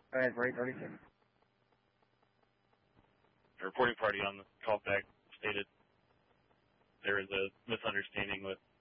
Go ahead, 4836. The reporting party on the callback stated there is a misunderstanding with